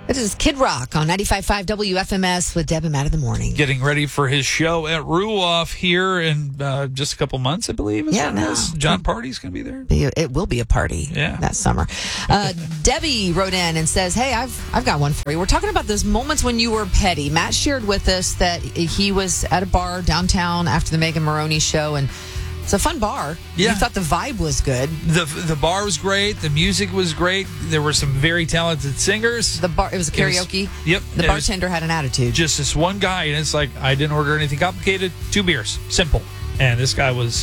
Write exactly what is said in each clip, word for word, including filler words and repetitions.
This is Kid Rock on ninety-five point five W F M S with Deb and Matt in the morning. Getting ready for his show at Ruoff here in uh, just a couple months, I believe. Is Yeah, no. John Party's going to be there. It will be a party Yeah. that summer. Uh, Debbie wrote in and says, hey, I've I've got one for you. We're talking about those moments when you were petty. Matt shared with us that he was at a bar downtown after the Megan Maroney show, and it's a fun bar. Yeah. You thought the vibe was good. The the bar was great. The music was great. There were some very talented singers. The bar, it was a karaoke. It was, yep. The it bartender had an attitude. was just this one guy, and it's like, I didn't order anything complicated. Two beers. Simple. And this guy was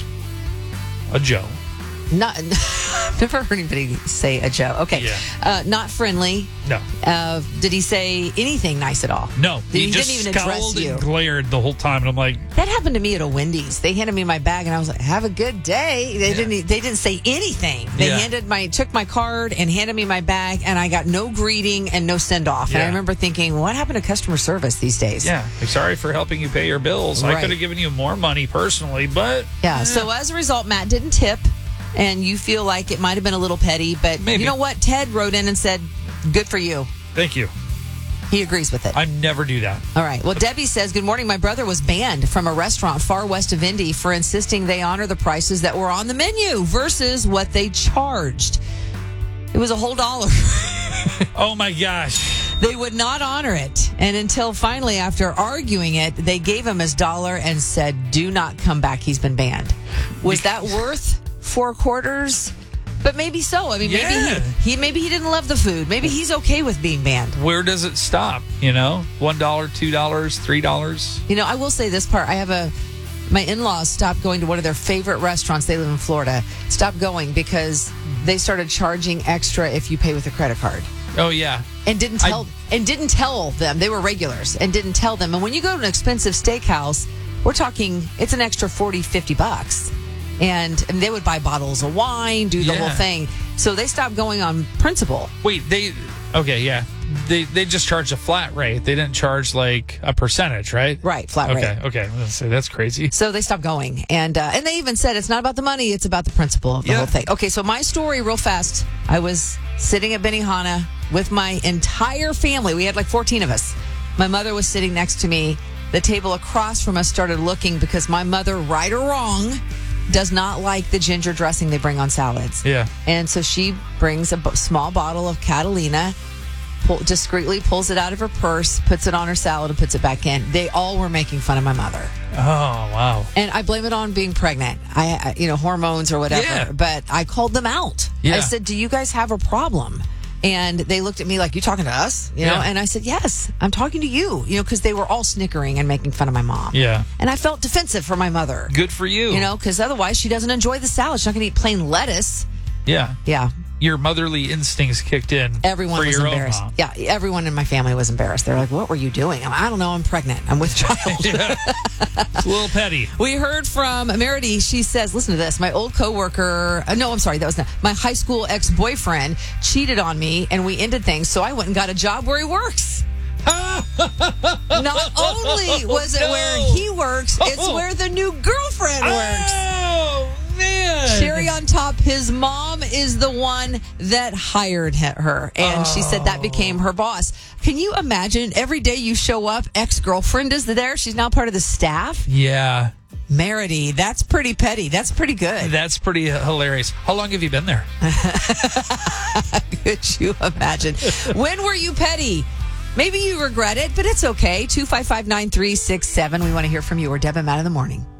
a Joe. Not, I've never heard anybody say a Joe. Okay. Yeah. Uh, not friendly. No. Uh, did he say anything nice at all? No. He, He, just didn't even address scowled you. and glared the whole time, and I'm like, That happened to me at a Wendy's. They handed me my bag, and I was like, "Have a good day." They Yeah. didn't. They didn't say anything. They Yeah. handed my took my card and handed me my bag, and I got no greeting and no send off. And I Yeah. remember thinking, "What happened to customer service these days?" yeah, like, sorry for helping you pay your bills. I Right. could have given you more money personally, but Yeah. So as a result, Matt didn't tip, and you feel like it might have been a little petty, but Maybe. you know what? Ted wrote in and said, "Good for you." thank you. He agrees with it. I never do that. All right. Well, Debbie says, good morning. My brother was banned from a restaurant far west of Indy for insisting they honor the prices that were on the menu versus what they charged. It was a whole dollar. Oh my gosh. They would not honor it. And until finally, after arguing it, they gave him his dollar and said, do not come back. He's been banned. Was that worth four quarters? But maybe so. I mean, maybe Yeah. he, he maybe he didn't love the food. Maybe he's okay with being banned. Where does it stop? You know, one dollar, two dollars, three dollars. You know, I will say this part. I have a, my in-laws stopped going to one of their favorite restaurants. They live in Florida. Stopped going because they started charging extra if you pay with a credit card. Oh yeah. And didn't I- tell and didn't tell them. They were regulars and didn't tell them. And when you go to an expensive steakhouse, we're talking it's an extra forty, fifty bucks. And, and they would buy bottles of wine, do the Yeah. whole thing. So they stopped going on principle. Wait, they okay, yeah. They they just charged a flat rate. They didn't charge like a percentage, right? Right, flat Okay, rate. okay. Let's say that's crazy. So they stopped going. And uh, and they even said it's not about the money, it's about the principle of the Yeah. whole thing. Okay, so my story real fast. I was sitting at Benihana with my entire family. We had like fourteen of us. My mother was sitting next to me. The table across from us started looking because my mother, right or wrong, does not like the ginger dressing they bring on salads. Yeah. And so she brings a b- small bottle of Catalina, pull, discreetly pulls it out of her purse, puts it on her salad, and puts it back in. They all were making fun of my mother. Oh wow. And I blame it on being pregnant. I, I you know, hormones or whatever. Yeah. But I called them out. Yeah. I said, do you guys have a problem? And they looked at me like, you talking to us? You know? Yeah. And I said, yes, I'm talking to you. You know, because they were all snickering and making fun of my mom. Yeah. And I felt defensive for my mother. Good for you. You know, because otherwise she doesn't enjoy the salad. She's not going to eat plain lettuce. Yeah. Yeah. Your motherly instincts kicked in. Everyone for was your embarrassed. Own mom. Yeah, everyone in my family was embarrassed. They're like, what were you doing? I'm, I don't know. I'm pregnant. I'm with child. Yeah. It's a little petty. We heard from Merity. She says, listen to this. My old coworker, uh, no, I'm sorry, that was not, my high school ex-boyfriend cheated on me and we ended things. So I went and got a job where he works. Not only was it No. where he works, it's where the new girlfriend works. Oh man. Cherry on top, his mom is the one that hired he- her. And she said that became her boss. Can you imagine every day you show up, ex-girlfriend is there? She's now part of the staff. Yeah. Merity, that's pretty petty. That's pretty good. That's pretty hilarious. How long have you been there? Could you imagine? When were you petty? Maybe you regret it, but it's okay. two five five, nine three six seven. We want to hear from you. Or Deb and Matt in the morning.